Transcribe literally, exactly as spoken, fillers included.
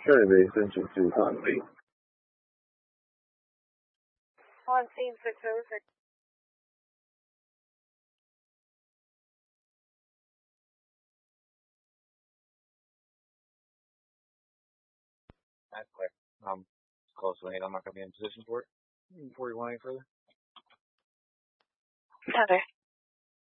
Survey Central to Conway. On scene six oh six. That's clear. Um, close to eight. I'm not going to be in position for it. Before you want any further? Okay.